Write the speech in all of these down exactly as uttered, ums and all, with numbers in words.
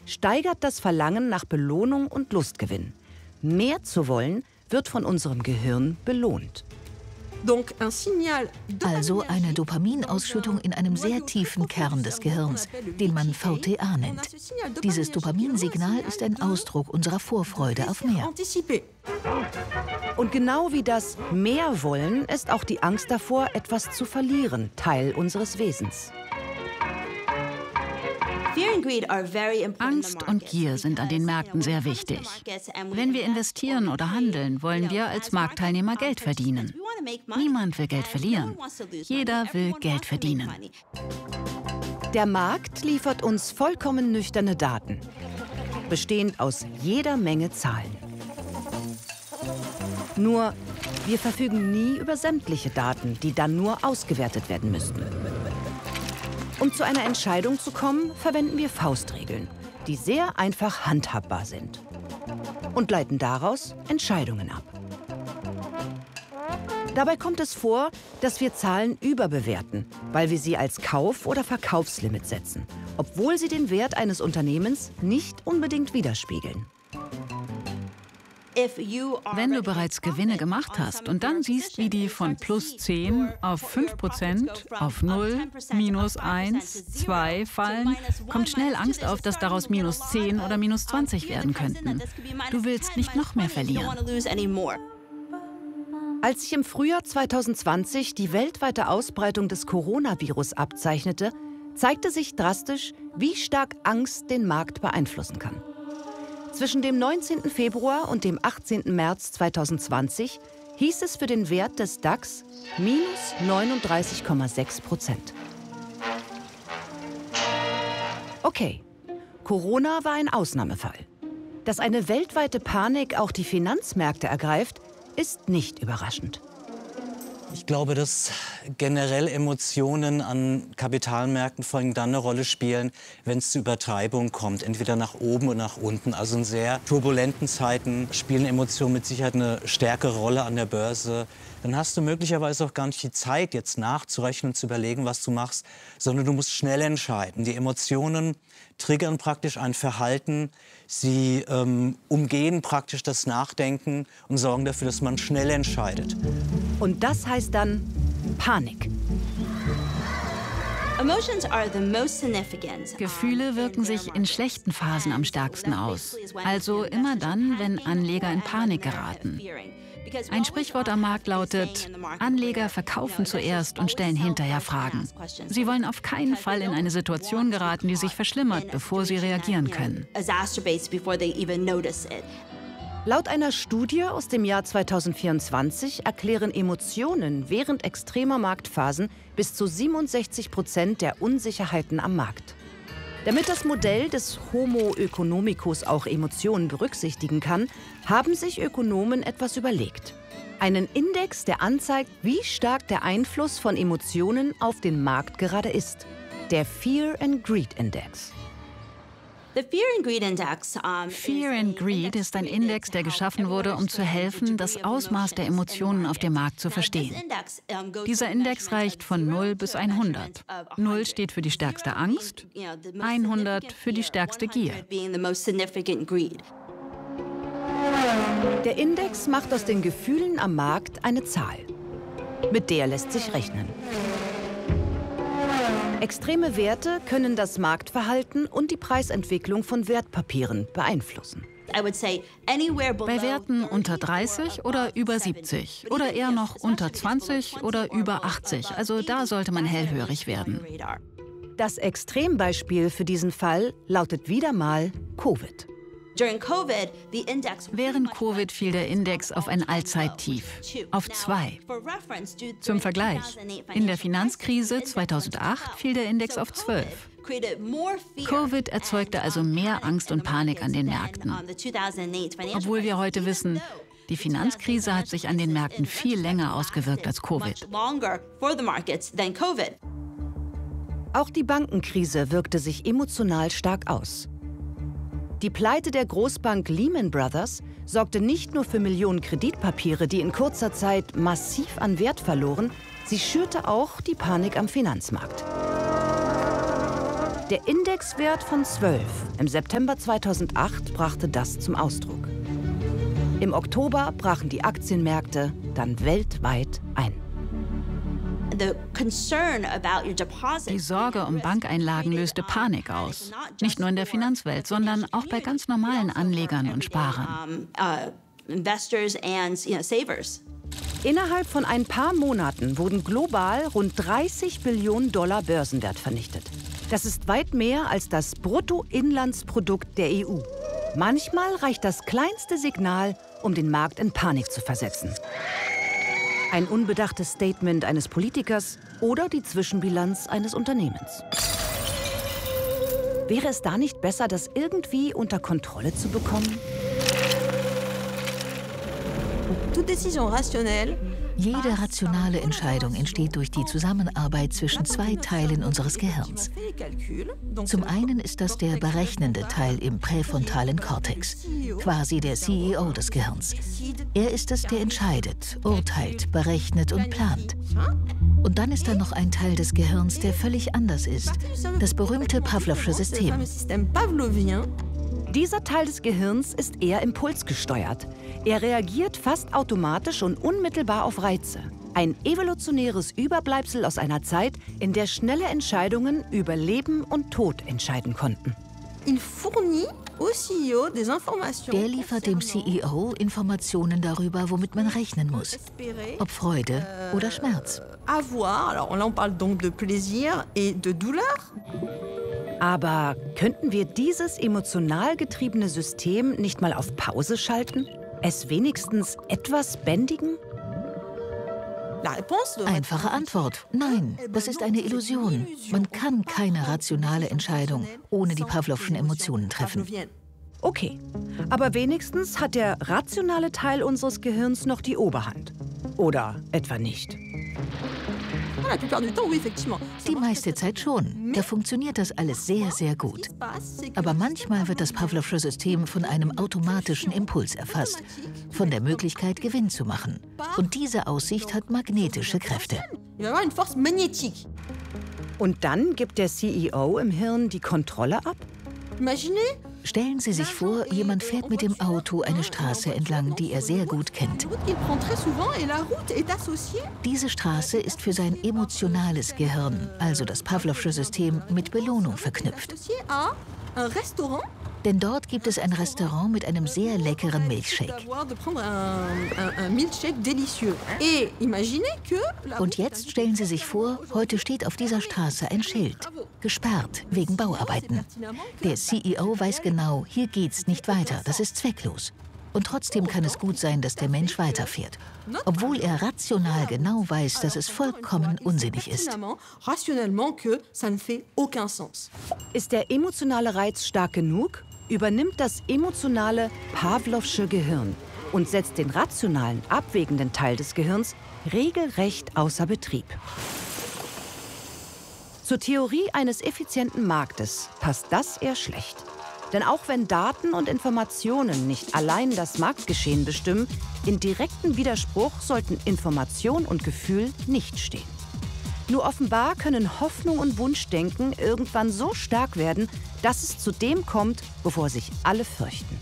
steigert das Verlangen nach Belohnung und Lustgewinn. Mehr zu wollen, wird von unserem Gehirn belohnt. Also eine Dopaminausschüttung in einem sehr tiefen Kern des Gehirns, den man V T A nennt. Dieses Dopaminsignal ist ein Ausdruck unserer Vorfreude auf mehr. Und genau wie das Mehr wollen, ist auch die Angst davor, etwas zu verlieren, Teil unseres Wesens. Angst und Gier sind an den Märkten sehr wichtig. Wenn wir investieren oder handeln, wollen wir als Marktteilnehmer Geld verdienen. Niemand will Geld verlieren. Jeder will Geld verdienen. Der Markt liefert uns vollkommen nüchterne Daten, bestehend aus jeder Menge Zahlen. Nur, wir verfügen nie über sämtliche Daten, die dann nur ausgewertet werden müssten. Um zu einer Entscheidung zu kommen, verwenden wir Faustregeln, die sehr einfach handhabbar sind und leiten daraus Entscheidungen ab. Dabei kommt es vor, dass wir Zahlen überbewerten, weil wir sie als Kauf- oder Verkaufslimit setzen, obwohl sie den Wert eines Unternehmens nicht unbedingt widerspiegeln. Wenn du bereits Gewinne gemacht hast und dann siehst, wie die von plus zehn auf fünf Prozent, auf null, minus eins, zwei fallen, kommt schnell Angst auf, dass daraus minus zehn oder minus zwanzig werden könnten. Du willst nicht noch mehr verlieren. Als sich im Frühjahr zweitausendzwanzig die weltweite Ausbreitung des Coronavirus abzeichnete, zeigte sich drastisch, wie stark Angst den Markt beeinflussen kann. Zwischen dem neunzehnten Februar und dem achtzehnten März zweitausendzwanzig hieß es für den Wert des DAX minus neununddreißig Komma sechs Prozent. Okay, Corona war ein Ausnahmefall. Dass eine weltweite Panik auch die Finanzmärkte ergreift, ist nicht überraschend. Ich glaube, dass generell Emotionen an Kapitalmärkten vor allem dann eine Rolle spielen, wenn es zu Übertreibung kommt, entweder nach oben oder nach unten. Also in sehr turbulenten Zeiten spielen Emotionen mit Sicherheit eine stärkere Rolle an der Börse. Dann hast du möglicherweise auch gar nicht die Zeit, jetzt nachzurechnen und zu überlegen, was du machst, sondern du musst schnell entscheiden. Die Emotionen triggern praktisch ein Verhalten, sie ähm, umgehen praktisch das Nachdenken und sorgen dafür, dass man schnell entscheidet. Und das heißt dann Panik. Gefühle wirken sich in schlechten Phasen am stärksten aus. Also immer dann, wenn Anleger in Panik geraten. Ein Sprichwort am Markt lautet, Anleger verkaufen zuerst und stellen hinterher Fragen. Sie wollen auf keinen Fall in eine Situation geraten, die sich verschlimmert, bevor sie reagieren können. Laut einer Studie aus dem Jahr zweitausendvierundzwanzig erklären Emotionen während extremer Marktphasen bis zu siebenundsechzig Prozent der Unsicherheiten am Markt. Damit das Modell des Homo economicus auch Emotionen berücksichtigen kann, haben sich Ökonomen etwas überlegt. Einen Index, der anzeigt, wie stark der Einfluss von Emotionen auf den Markt gerade ist. Der Fear and Greed Index. Fear and Greed ist ein Index, der geschaffen wurde, um zu helfen, das Ausmaß der Emotionen auf dem Markt zu verstehen. Dieser Index reicht von null bis hundert. null steht für die stärkste Angst, hundert für die stärkste Gier. Der Index macht aus den Gefühlen am Markt eine Zahl. Mit der lässt sich rechnen. Extreme Werte können das Marktverhalten und die Preisentwicklung von Wertpapieren beeinflussen. Bei Werten unter dreißig oder über siebzig oder eher noch unter zwanzig oder über achtzig. Also da sollte man hellhörig werden. Das Extrembeispiel für diesen Fall lautet wieder mal Covid. Während Covid fiel der Index auf ein Allzeittief, auf zwei. Zum Vergleich, in der Finanzkrise zweitausendacht fiel der Index auf zwölf. Covid erzeugte also mehr Angst und Panik an den Märkten. Obwohl wir heute wissen, die Finanzkrise hat sich an den Märkten viel länger ausgewirkt als Covid. Auch die Bankenkrise wirkte sich emotional stark aus. Die Pleite der Großbank Lehman Brothers sorgte nicht nur für Millionen Kreditpapiere, die in kurzer Zeit massiv an Wert verloren, sie schürte auch die Panik am Finanzmarkt. Der Indexwert von zwölf im September zweitausendacht brachte das zum Ausdruck. Im Oktober brachen die Aktienmärkte dann weltweit ein. Die Sorge um Bankeinlagen löste Panik aus. Nicht nur in der Finanzwelt, sondern auch bei ganz normalen Anlegern und Sparern. Innerhalb von ein paar Monaten wurden global rund dreißig Billionen Dollar Börsenwert vernichtet. Das ist weit mehr als das Bruttoinlandsprodukt der E U. Manchmal reicht das kleinste Signal, um den Markt in Panik zu versetzen. Ein unbedachtes Statement eines Politikers oder die Zwischenbilanz eines Unternehmens. Wäre es da nicht besser, das irgendwie unter Kontrolle zu bekommen? Jede rationale Entscheidung entsteht durch die Zusammenarbeit zwischen zwei Teilen unseres Gehirns. Zum einen ist das der berechnende Teil im präfrontalen Kortex, quasi der C E O des Gehirns. Er ist es, der entscheidet, urteilt, berechnet und plant. Und dann ist da noch ein Teil des Gehirns, der völlig anders ist, das berühmte Pavlovsche System. Dieser Teil des Gehirns ist eher impulsgesteuert. Er reagiert fast automatisch und unmittelbar auf Reize. Ein evolutionäres Überbleibsel aus einer Zeit, in der schnelle Entscheidungen über Leben und Tod entscheiden konnten. Der liefert dem C E O Informationen darüber, womit man rechnen muss. Ob Freude oder Schmerz. Aber könnten wir dieses emotional getriebene System nicht mal auf Pause schalten? Es wenigstens etwas bändigen? Einfache Antwort. Nein, das ist eine Illusion. Man kann keine rationale Entscheidung ohne die Pavlovschen Emotionen treffen. Okay, aber wenigstens hat der rationale Teil unseres Gehirns noch die Oberhand. Oder etwa nicht? Die meiste Zeit schon. Da funktioniert das alles sehr, sehr gut. Aber manchmal wird das Pavlovsche System von einem automatischen Impuls erfasst, von der Möglichkeit, Gewinn zu machen. Und diese Aussicht hat magnetische Kräfte. Und dann gibt der C E O im Hirn die Kontrolle ab? Stellen Sie sich vor, jemand fährt mit dem Auto eine Straße entlang, die er sehr gut kennt. Diese Straße ist für sein emotionales Gehirn, also das Pavlovsche System, mit Belohnung verknüpft. Denn dort gibt es ein Restaurant mit einem sehr leckeren Milchshake. Und jetzt stellen Sie sich vor, heute steht auf dieser Straße ein Schild. Gesperrt wegen Bauarbeiten. Der C E O weiß genau, hier geht's nicht weiter, das ist zwecklos. Und trotzdem kann es gut sein, dass der Mensch weiterfährt. Obwohl er rational genau weiß, dass es vollkommen unsinnig ist. Ist der emotionale Reiz stark genug, übernimmt das emotionale Pavlovsche Gehirn und setzt den rationalen, abwägenden Teil des Gehirns regelrecht außer Betrieb. Zur Theorie eines effizienten Marktes passt das eher schlecht. Denn auch wenn Daten und Informationen nicht allein das Marktgeschehen bestimmen, in direktem Widerspruch sollten Information und Gefühl nicht stehen. Nur offenbar können Hoffnung und Wunschdenken irgendwann so stark werden, dass es zu dem kommt, wovor sich alle fürchten.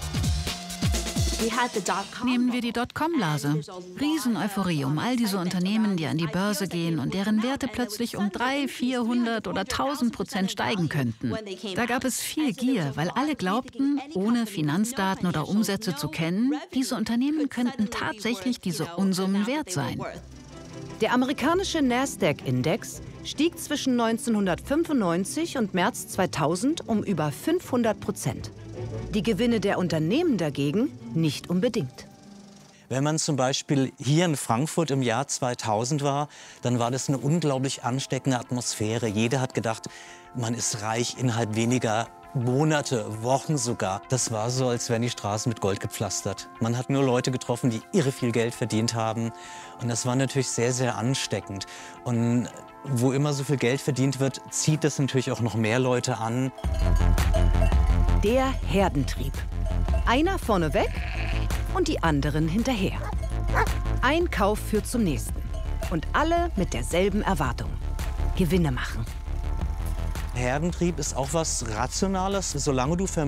Nehmen wir die Dotcom-Blase. Rieseneuphorie um all diese Unternehmen, die an die Börse gehen und deren Werte plötzlich um dreihundert, vierhundert oder tausend Prozent steigen könnten. Da gab es viel Gier, weil alle glaubten, ohne Finanzdaten oder Umsätze zu kennen, diese Unternehmen könnten tatsächlich diese Unsummen wert sein. Der amerikanische Nasdaq-Index stieg zwischen neunzehnhundertfünfundneunzig und März zweitausend um über fünfhundert Prozent. Die Gewinne der Unternehmen dagegen nicht unbedingt. Wenn man zum Beispiel hier in Frankfurt im Jahr zweitausend war, dann war das eine unglaublich ansteckende Atmosphäre. Jeder hat gedacht, man ist reich innerhalb weniger Monate, Wochen sogar. Das war so, als wären die Straßen mit Gold gepflastert. Man hat nur Leute getroffen, die irre viel Geld verdient haben. Und das war natürlich sehr, sehr ansteckend. Und wo immer so viel Geld verdient wird, zieht das natürlich auch noch mehr Leute an. Der Herdentrieb. Einer vorneweg und die anderen hinterher. Ein Kauf führt zum nächsten. Und alle mit derselben Erwartung. Gewinne machen. Herdentrieb ist auch was Rationales. Solange du